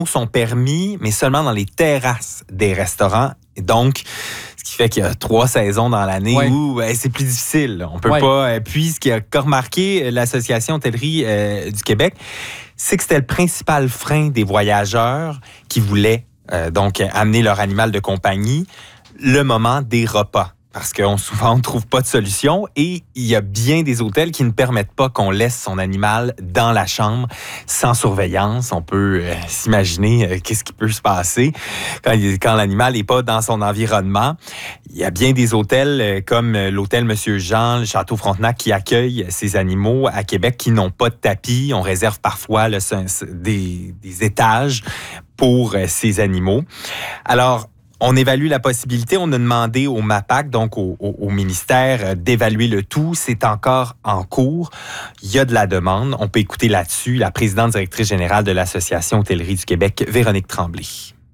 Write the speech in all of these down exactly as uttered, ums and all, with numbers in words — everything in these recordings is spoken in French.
sont permis, mais seulement dans les terrasses des restaurants. Et donc, ce qui fait qu'il y a trois saisons dans l'année ouais. où ben, c'est plus difficile. On peut ouais. pas. Puis, ce qui a remarqué l'Association hôtellerie euh, du Québec, c'est que c'était le principal frein des voyageurs qui voulaient euh, donc amener leur animal de compagnie, le moment des repas. Parce qu'on souvent, on ne trouve pas de solution et il y a bien des hôtels qui ne permettent pas qu'on laisse son animal dans la chambre sans surveillance. On peut euh, s'imaginer euh, qu'est-ce qui peut se passer quand, quand l'animal n'est pas dans son environnement. Il y a bien des hôtels euh, comme l'hôtel Monsieur Jean, le Château Frontenac qui accueillent ces animaux à Québec qui n'ont pas de tapis. On réserve parfois là, des, des étages pour euh, ces animaux. Alors, on évalue la possibilité. On a demandé au MAPAC, donc au, au, au ministère, d'évaluer le tout. C'est encore en cours. Il y a de la demande. On peut écouter là-dessus la présidente directrice générale de l'Association hôtellerie du Québec, Véronique Tremblay.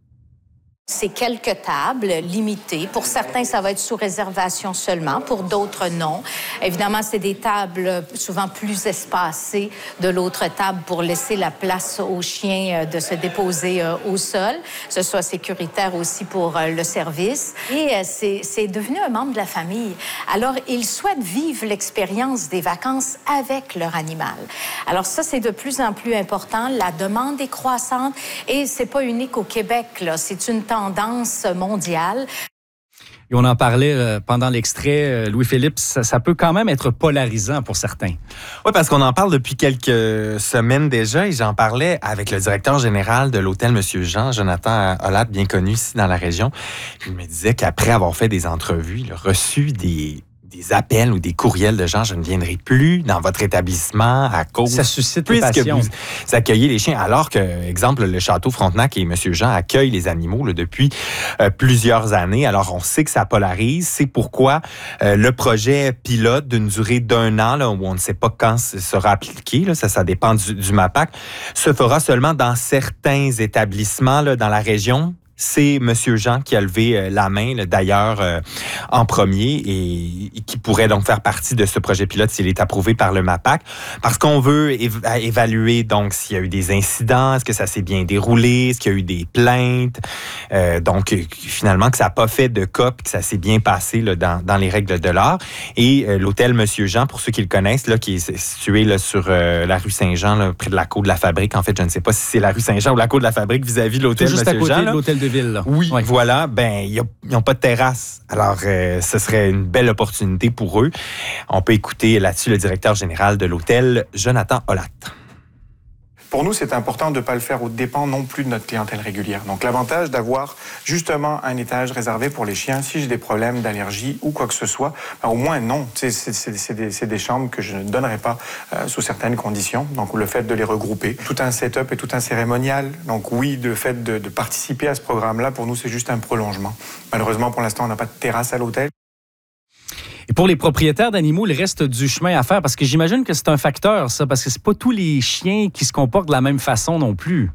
C'est quelques tables limitées. Pour certains, ça va être sous réservation seulement. Pour d'autres, non. Évidemment, c'est des tables souvent plus espacées de l'autre table pour laisser la place aux chiens de se déposer au sol. Que ce soit sécuritaire aussi pour le service. Et c'est, c'est devenu un membre de la famille. Alors, ils souhaitent vivre l'expérience des vacances avec leur animal. Alors ça, c'est de plus en plus important. La demande est croissante et c'est pas unique au Québec, là. C'est une tendance mondiale. Et on en parlait euh, pendant l'extrait, euh, Louis-Philippe, ça, ça peut quand même être polarisant pour certains. Oui, parce qu'on en parle depuis quelques semaines déjà et j'en parlais avec le directeur général de l'hôtel Monsieur Jean, Jonathan Holat, bien connu ici dans la région. Il me disait qu'après avoir fait des entrevues, il a reçu des... des appels ou des courriels de gens, je ne viendrai plus dans votre établissement à cause... Ça suscite puisque passion. Vous accueillez les chiens, alors que, exemple, le Château Frontenac et M. Jean accueillent les animaux là, depuis euh, plusieurs années. Alors, on sait que ça polarise. C'est pourquoi euh, le projet pilote d'une durée d'un an, là, où on ne sait pas quand ce sera appliqué, là, ça, ça dépend du, du MAPAC, se fera seulement dans certains établissements là, dans la région. C'est M. Jean qui a levé la main, là, d'ailleurs, euh, en premier et, et qui pourrait donc faire partie de ce projet pilote s'il est approuvé par le MAPAC. Parce qu'on veut éva- évaluer donc s'il y a eu des incidents, est-ce que ça s'est bien déroulé, est-ce qu'il y a eu des plaintes. Euh, donc, finalement, que ça n'a pas fait de cas puis que ça s'est bien passé là, dans, dans les règles de l'art. Et euh, l'hôtel M. Jean, pour ceux qui le connaissent, là, qui est situé là, sur euh, la rue Saint-Jean, là, près de la cour de la Fabrique. En fait, je ne sais pas si c'est la rue Saint-Jean ou la cour de la Fabrique vis-à-vis de l'hôtel M. Jean. Juste à côté Jean, de l'hôtel de ville. Là. Oui, ouais. voilà. Ben, ils n'ont pas de terrasse. Alors, euh, ce serait une belle opportunité pour eux. On peut écouter là-dessus le directeur général de l'hôtel, Jonathan Holat. Pour nous, c'est important de ne pas le faire aux dépens non plus de notre clientèle régulière. Donc, l'avantage d'avoir justement un étage réservé pour les chiens, si j'ai des problèmes d'allergie ou quoi que ce soit, ben, au moins non. C'est, c'est, c'est, des, c'est des chambres que je ne donnerais pas euh, sous certaines conditions. Donc, le fait de les regrouper, tout un setup et tout un cérémonial. Donc, oui, le fait de, de participer à ce programme-là, pour nous, c'est juste un prolongement. Malheureusement, pour l'instant, on n'a pas de terrasse à l'hôtel. Et pour les propriétaires d'animaux, il reste du chemin à faire parce que j'imagine que c'est un facteur, ça, parce que c'est pas tous les chiens qui se comportent de la même façon non plus.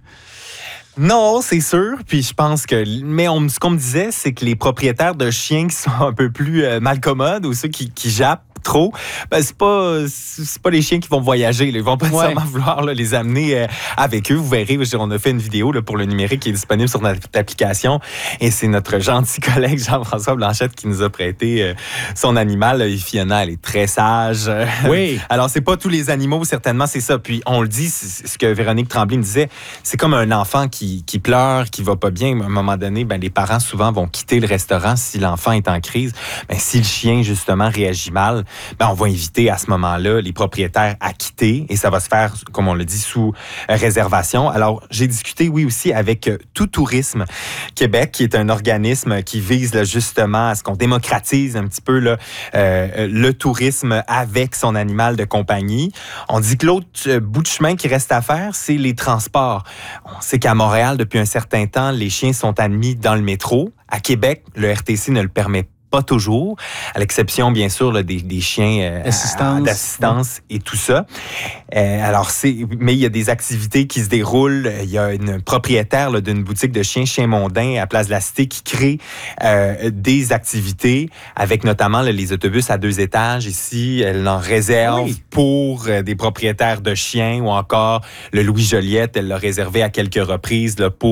Non, c'est sûr. Puis je pense que... Mais on, ce qu'on me disait, c'est que les propriétaires de chiens qui sont un peu plus euh, malcommodes ou ceux qui, qui jappent trop, ben c'est pas c'est pas les chiens qui vont voyager. Là. Ils vont pas nécessairement ouais. vouloir là, les amener euh, avec eux. Vous verrez, on a fait une vidéo là, pour le numérique qui est disponible sur notre application et c'est notre gentil collègue Jean-François Blanchette qui nous a prêté euh, son animal. Fiona, elle est très sage. Oui. Alors, c'est pas tous les animaux, certainement, c'est ça. Puis, on le dit, c'est ce que Véronique Tremblay me disait, c'est comme un enfant qui, qui pleure, qui va pas bien. À un moment donné, ben, les parents, souvent, vont quitter le restaurant si l'enfant est en crise. Ben, si le chien, justement, réagit mal, ben, on va inviter à ce moment-là les propriétaires à quitter et ça va se faire, comme on le dit, sous réservation. Alors, j'ai discuté, oui, aussi avec Tout Tourisme Québec, qui est un organisme qui vise là, justement à ce qu'on démocratise un petit peu là, euh, le tourisme avec son animal de compagnie. On dit que l'autre bout de chemin qui reste à faire, c'est les transports. On sait qu'à Montréal, depuis un certain temps, les chiens sont admis dans le métro. À Québec, le R T C ne le permet pas toujours, à l'exception, bien sûr, là, des, des chiens euh, Assistance. d'assistance et tout ça. Euh, alors, c'est, mais il y a des activités qui se déroulent. Il y a une propriétaire là, d'une boutique de chiens, Chiens Mondains, à Place de la Cité, qui crée euh, des activités avec notamment là, les autobus à deux étages ici. Elle en réserve oui. pour euh, des propriétaires de chiens ou encore le Louis Joliette. Elle l'a réservé à quelques reprises là, pour